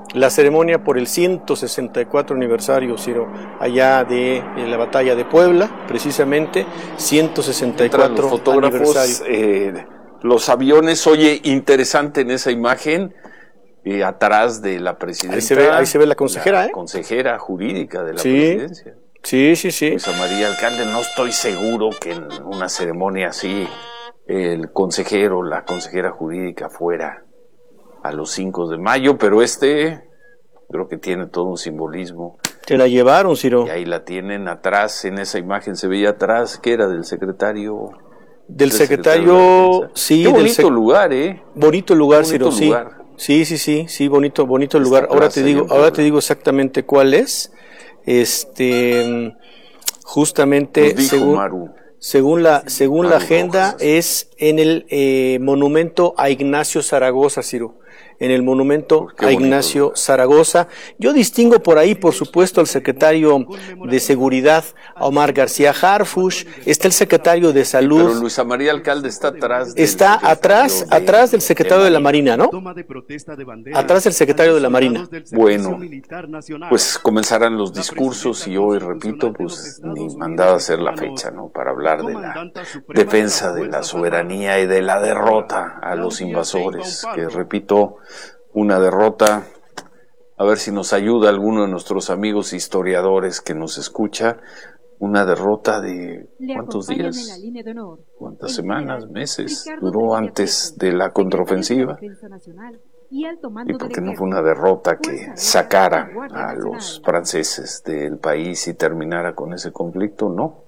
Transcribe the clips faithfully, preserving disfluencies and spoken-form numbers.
la ceremonia por el ciento sesenta y cuatro aniversario, Ciro, allá de, de la batalla de Puebla, precisamente, ciento sesenta y cuatro los fotógrafos, aniversario. Eh, los aviones, oye, interesante en esa imagen, eh, atrás de la presidenta. Ahí se ve, ahí se ve la consejera, la ¿eh? consejera jurídica de la sí, presidencia. Sí, sí, sí. Luisa María Alcalde, no estoy seguro que en una ceremonia así el consejero, la consejera jurídica fuera a los cinco de mayo, pero este creo que tiene todo un simbolismo. Te la llevaron, Ciro. Y ahí la tienen atrás, en esa imagen se veía atrás, que era del secretario. Del, del secretario, secretario de sí. Qué bonito del sec... lugar, ¿eh? Bonito lugar, Qué bonito Ciro, lugar. sí. Sí, sí, sí, sí, bonito, bonito lugar. Esta ahora te digo, ahora te digo exactamente cuál es. Este, justamente, según, Maru. según la, según Maru la agenda, Rojas. Es en el eh, monumento a Ignacio Zaragoza, Ciro. En el monumento a Ignacio bonito. Zaragoza. Yo distingo por ahí, por supuesto, al secretario de Seguridad, Omar García Harfuch, está el secretario de Salud. Pero Luisa María Alcalde está atrás. Está atrás, de, atrás del secretario de, de la Marina, ¿no? Atrás del secretario de la Marina. Bueno, pues comenzarán los discursos y hoy, repito, pues ni mandado a hacer la fecha, ¿no? Para hablar de la defensa de la soberanía y de la derrota a los invasores, que repito, una derrota. A ver si nos ayuda alguno de nuestros amigos historiadores que nos escucha. Una derrota de ¿cuántos días? ¿Cuántas semanas? ¿Meses? Duró antes de la contraofensiva. Y porque no fue una derrota que sacara a los franceses del país y terminara con ese conflicto, no.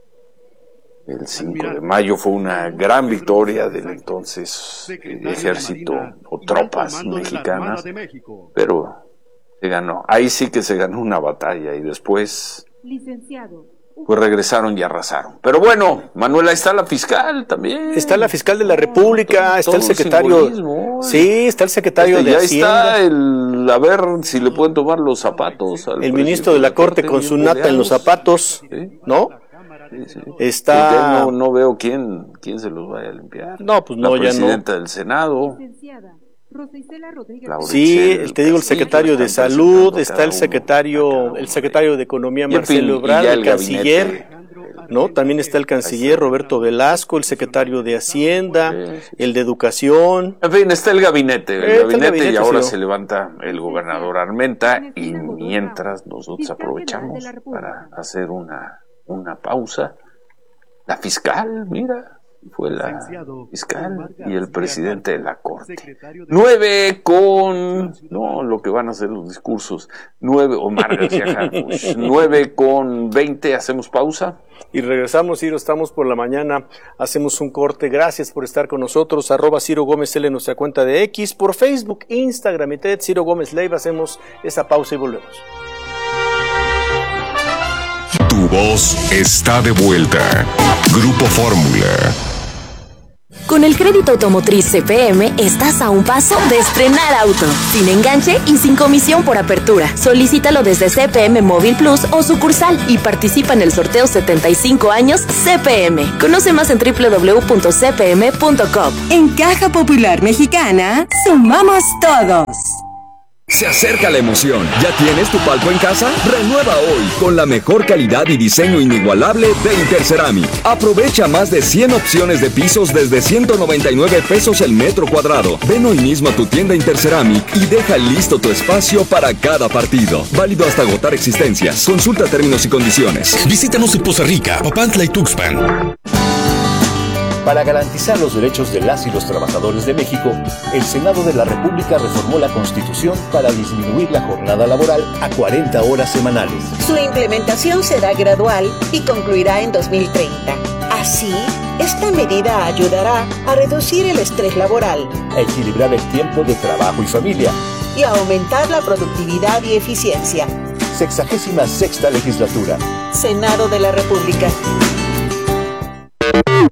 El cinco de mayo fue una gran victoria del entonces ejército o tropas mexicanas, pero se ganó. Ahí sí que se ganó una batalla y después pues regresaron y arrasaron. Pero bueno, Manuela, está la fiscal también. Está la fiscal de la República, todo, está todo el secretario. Sí, está el secretario este, de ya Hacienda. Está el, a ver si le pueden tomar los zapatos. Al el ministro de la Corte con su nata en los zapatos, ¿sí? ¿No? Sí, sí. Está... No, no veo quién, quién se los vaya a limpiar. No, pues no, la ya no. La presidenta del Senado. Sí, te digo el secretario de Salud, está el secretario, el secretario de Economía Marcelo Ebrard, el canciller, ¿no? También está el canciller Roberto Velasco, el secretario de Hacienda, el de Educación. En fin, está el gabinete, el, eh, gabinete, el gabinete y ahora sí, se levanta el gobernador Armenta y mientras nosotros aprovechamos para hacer una una pausa. La fiscal, mira, fue la fiscal y el presidente de la Corte. Nueve con, no, lo que van a ser los discursos. Nueve, Omar García Harfuch. Nueve con veinte, hacemos pausa. Y regresamos, Ciro, estamos por la mañana, hacemos un corte. Gracias por estar con nosotros. Arroba Ciro Gómez L en nuestra cuenta de X, por Facebook, Instagram y T, Ciro Gómez Leiva. Hacemos esa pausa y volvemos. Tu voz está de vuelta. Grupo Fórmula. Con el crédito automotriz C P M estás a un paso de estrenar auto, sin enganche y sin comisión por apertura. Solicítalo desde C P M Móvil Plus o sucursal y participa en el sorteo setenta y cinco años C P M. Conoce más en doble u doble u doble u punto c p m punto com. En Caja Popular Mexicana, sumamos todos. Se acerca la emoción. ¿Ya tienes tu palco en casa? Renueva hoy con la mejor calidad y diseño inigualable de Interceramic. Aprovecha más de cien opciones de pisos desde ciento noventa y nueve pesos el metro cuadrado. Ven hoy mismo a tu tienda Interceramic y deja listo tu espacio para cada partido. Válido hasta agotar existencias. Consulta términos y condiciones. Visítanos en Poza Rica, Papantla y Tuxpan. Para garantizar los derechos de las y los trabajadores de México, el Senado de la República reformó la Constitución para disminuir la jornada laboral a cuarenta horas semanales. Su implementación será gradual y concluirá en dos mil treinta. Así, esta medida ayudará a reducir el estrés laboral, a equilibrar el tiempo de trabajo y familia y a aumentar la productividad y eficiencia. Sexagésima sexta legislatura. Senado de la República. Nos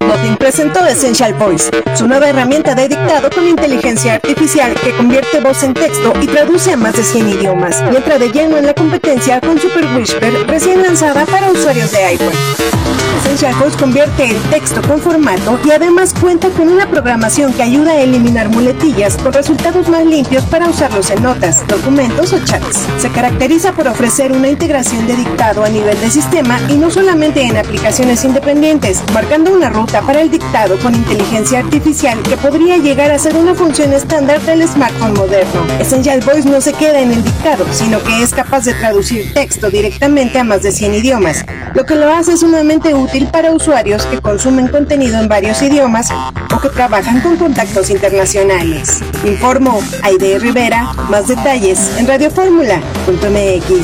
presentó Essential Voice, su nueva herramienta de dictado con inteligencia artificial que convierte voz en texto y traduce a más de cien idiomas, y entra de lleno en la competencia con Super Whisper, recién lanzada para usuarios de iPhone. Essential Voice convierte el texto con formato y además cuenta con una programación que ayuda a eliminar muletillas con resultados más limpios para usarlos en notas, documentos o chats. Se caracteriza por ofrecer una integración de dictado a nivel de sistema y no solamente en aplicaciones independientes, marcando una ruta para el dictado con inteligencia artificial que podría llegar a ser una función estándar del smartphone moderno. Essential Voice no se queda en el dictado, sino que es capaz de traducir texto directamente a más de cien idiomas, lo que lo hace sumamente útil para usuarios que consumen contenido en varios idiomas o que trabajan con contactos internacionales. Informó Aide Rivera. Más detalles en radio fórmula punto m x.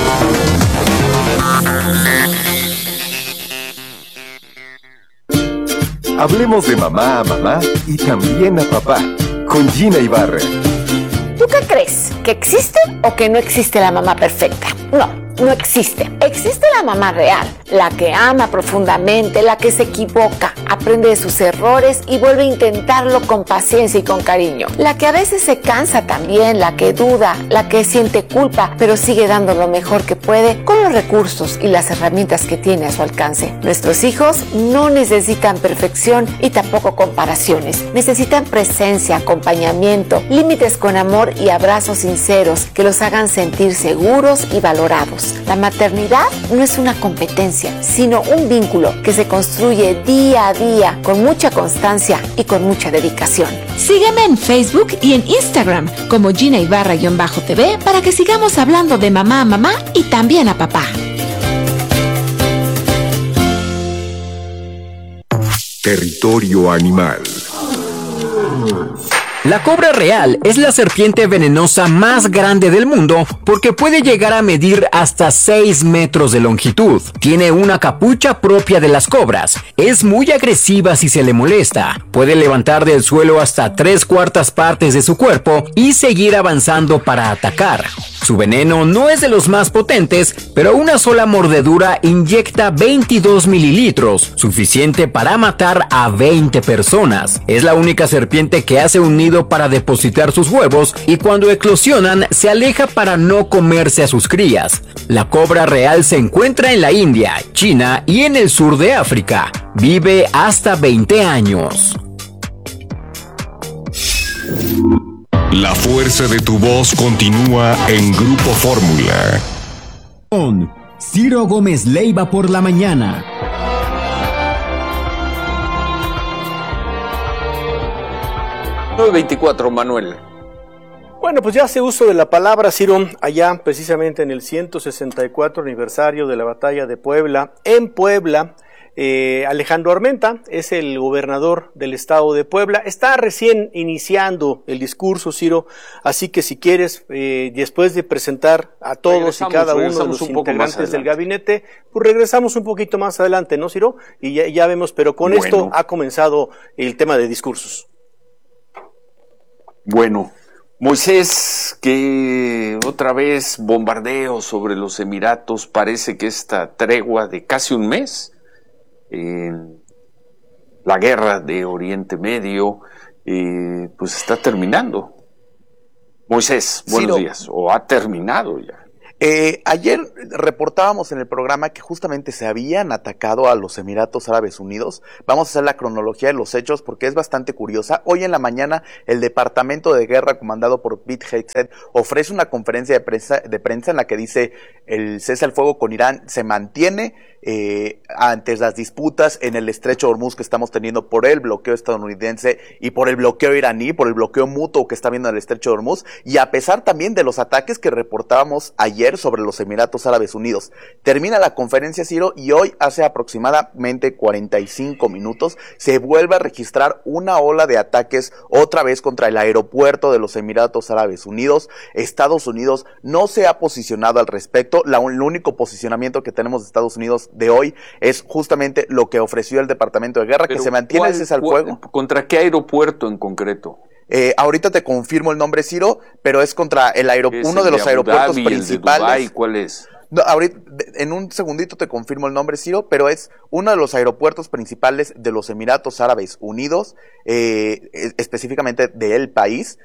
Hablemos de mamá a mamá y también a papá, con Gina Ibarra. ¿Tú qué crees? ¿Que existe o que no existe la mamá perfecta? No. No existe. Existe la mamá real, la que ama profundamente, la que se equivoca, aprende de sus errores y vuelve a intentarlo con paciencia y con cariño. La que a veces se cansa también, la que duda, la que siente culpa, pero sigue dando lo mejor que puede con los recursos y las herramientas que tiene a su alcance. Nuestros hijos no necesitan perfección y tampoco comparaciones. Necesitan presencia, acompañamiento, límites con amor y abrazos sinceros que los hagan sentir seguros y valorados. La maternidad no es una competencia, sino un vínculo que se construye día a día con mucha constancia y con mucha dedicación. Sígueme en Facebook y en Instagram como Gina Ibarra-T V para que sigamos hablando de mamá a mamá y también a papá. Territorio animal. La cobra real es la serpiente venenosa más grande del mundo porque puede llegar a medir hasta seis metros de longitud. Tiene una capucha propia de las cobras. Es muy agresiva si se le molesta. Puede levantar del suelo hasta tres cuartas partes de su cuerpo y seguir avanzando para atacar. Su veneno no es de los más potentes, pero una sola mordedura inyecta veintidós mililitros, suficiente para matar a veinte personas. Es la única serpiente que hace un nido para depositar sus huevos y cuando eclosionan se aleja para no comerse a sus crías. La cobra real se encuentra en la India, China y en el sur de África. Vive hasta veinte años. La fuerza de tu voz continúa en Grupo Fórmula. Con Ciro Gómez Leiva por la mañana. nueve veinticuatro, Manuel. Bueno, pues ya hace uso de la palabra, Ciro, allá precisamente en el ciento sesenta y cuatro aniversario de la batalla de Puebla. En Puebla, eh, Alejandro Armenta es el gobernador del estado de Puebla. Está recién iniciando el discurso, Ciro, así que si quieres, eh, después de presentar a todos regresamos, y cada uno de los integrantes del gabinete, pues regresamos un poquito más adelante, ¿no, Ciro? Y ya, ya vemos, pero con bueno. esto ha comenzado el tema de discursos. Bueno, Moisés, que otra vez bombardeo sobre los Emiratos, parece que esta tregua de casi un mes, en la guerra de Oriente Medio, eh, pues está terminando. Moisés, buenos sí, no. días, o ha terminado ya. Eh, ayer reportábamos en el programa que justamente se habían atacado a los Emiratos Árabes Unidos. Vamos a hacer la cronología de los hechos porque es bastante curiosa. Hoy en la mañana el Departamento de Guerra comandado por Pete Hegseth ofrece una conferencia de prensa, de prensa en la que dice el cese al fuego con Irán se mantiene eh, ante las disputas en el estrecho de Hormuz que estamos teniendo por el bloqueo estadounidense y por el bloqueo iraní, por el bloqueo mutuo que está habiendo en el estrecho de Hormuz, y a pesar también de los ataques que reportábamos ayer sobre los Emiratos Árabes Unidos. Termina la conferencia, Ciro, y hoy hace aproximadamente cuarenta y cinco minutos se vuelve a registrar una ola de ataques otra vez contra el aeropuerto de los Emiratos Árabes Unidos. Estados Unidos no se ha posicionado al respecto. La, el único posicionamiento que tenemos de Estados Unidos de hoy es justamente lo que ofreció el Departamento de Guerra, pero que se mantiene el cese al fuego. ¿Contra qué aeropuerto en concreto? Eh, ahorita te confirmo el nombre, Ciro, pero es contra el aeropuerto, uno de, de los Abu aeropuertos Dhabi, principales. El de Dubái, ¿cuál es? No, ahorita, en un segundito te confirmo el nombre, Ciro, pero es uno de los aeropuertos principales de los Emiratos Árabes Unidos, eh, específicamente del país.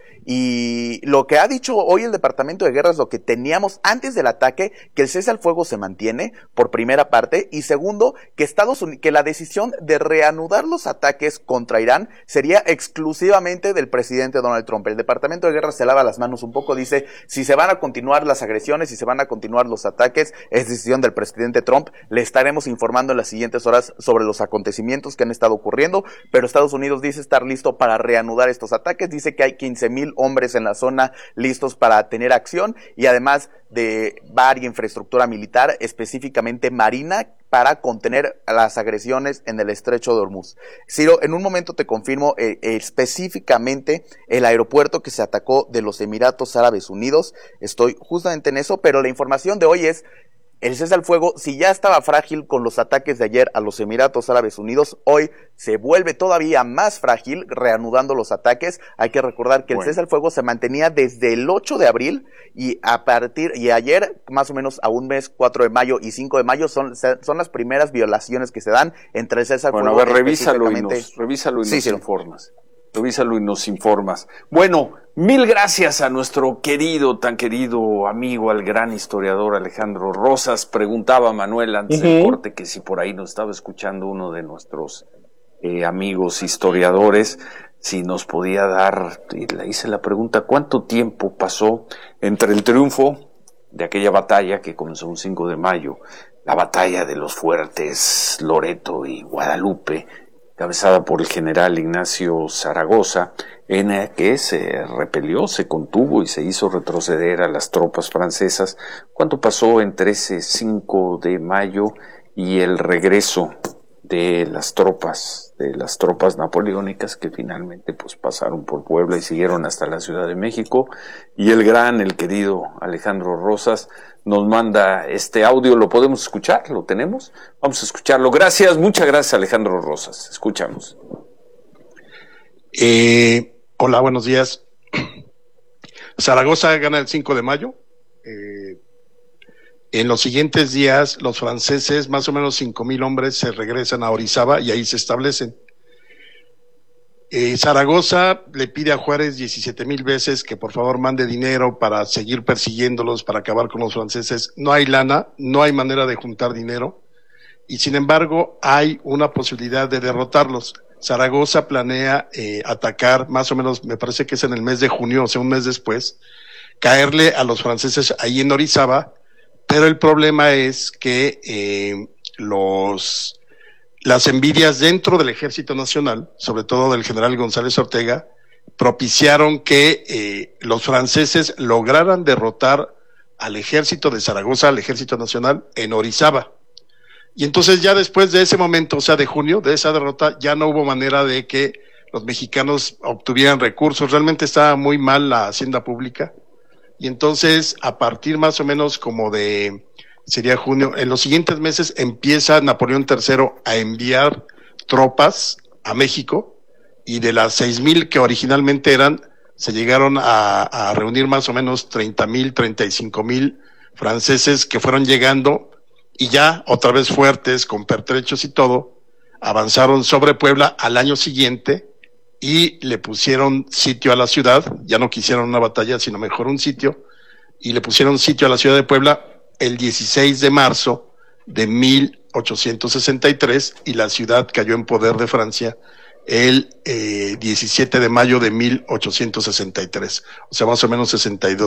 Y lo que ha dicho hoy el Departamento de Guerra es lo que teníamos antes del ataque, que el cese al fuego se mantiene, por primera parte, y segundo, que Estados Unidos, que la decisión de reanudar los ataques contra Irán sería exclusivamente del presidente Donald Trump. El Departamento de Guerra se lava las manos un poco, dice, si se van a continuar las agresiones, si se van a continuar los ataques, es decisión del presidente Trump. Le estaremos informando en las siguientes horas sobre los acontecimientos que han estado ocurriendo, pero Estados Unidos dice estar listo para reanudar estos ataques, dice que hay quince mil hombres en la zona listos para tener acción, y además de varias infraestructura militar, específicamente marina, para contener las agresiones en el estrecho de Hormuz. Ciro, en un momento te confirmo eh, específicamente el aeropuerto que se atacó de los Emiratos Árabes Unidos. Estoy justamente en eso, pero la información de hoy es el cese al fuego. Si ya estaba frágil con los ataques de ayer a los Emiratos Árabes Unidos, hoy se vuelve todavía más frágil reanudando los ataques. Hay que recordar que el bueno. cese al fuego se mantenía desde el ocho de abril y a partir y ayer, más o menos a un mes, cuatro de mayo y cinco de mayo, son, son las primeras violaciones que se dan entre el cese al bueno, fuego. Bueno, a ver, revísalo y nos, revísalo y sí, nos sí. informas. Revísalo y nos informas. Bueno, mil gracias a nuestro querido, tan querido amigo, al gran historiador Alejandro Rosas. Preguntaba Manuel antes uh-huh. del corte que si por ahí nos estaba escuchando uno de nuestros eh, amigos historiadores, si nos podía dar, y le hice la pregunta, ¿cuánto tiempo pasó entre el triunfo de aquella batalla que comenzó un cinco de mayo, la batalla de los fuertes Loreto y Guadalupe, encabezada por el general Ignacio Zaragoza, en el que se repelió, se contuvo y se hizo retroceder a las tropas francesas? ¿Cuánto pasó entre ese cinco de mayo y el regreso de las tropas, de las tropas napoleónicas que finalmente pues pasaron por Puebla y siguieron hasta la Ciudad de México? Y el gran, el querido Alejandro Rosas nos manda este audio. ¿Lo podemos escuchar? ¿Lo tenemos? Vamos a escucharlo. Gracias, muchas gracias, Alejandro Rosas. Escuchamos. Eh, hola, buenos días. Zaragoza gana el cinco de mayo. Eh, en los siguientes días, los franceses, más o menos cinco mil hombres, se regresan a Orizaba y ahí se establecen. Eh, Zaragoza le pide a Juárez diecisiete mil veces que por favor mande dinero para seguir persiguiéndolos, para acabar con los franceses. No hay lana, no hay manera de juntar dinero, y sin embargo hay una posibilidad de derrotarlos. Zaragoza planea eh, atacar, más o menos, me parece que es en el mes de junio, o sea, un mes después, caerle a los franceses ahí en Orizaba, pero el problema es que eh, los... las envidias dentro del Ejército Nacional, sobre todo del general González Ortega, propiciaron que eh, los franceses lograran derrotar al ejército de Zaragoza, al Ejército Nacional, en Orizaba. Y entonces ya después de ese momento, o sea, de junio, de esa derrota, ya no hubo manera de que los mexicanos obtuvieran recursos. Realmente estaba muy mal la hacienda pública. Y entonces, a partir más o menos como de... sería junio, en los siguientes meses empieza Napoleón tercero a enviar tropas a México, y de las seis mil que originalmente eran, se llegaron a, a reunir más o menos treinta mil, treinta y cinco mil franceses que fueron llegando, y ya otra vez fuertes, con pertrechos y todo, avanzaron sobre Puebla al año siguiente y le pusieron sitio a la ciudad. Ya no quisieron una batalla, sino mejor un sitio, y le pusieron sitio a la ciudad de Puebla el dieciséis de marzo de mil ochocientos sesenta y tres, y la ciudad cayó en poder de Francia el eh, diecisiete de mayo de mil ochocientos sesenta y tres, o sea, más o menos sesenta y dos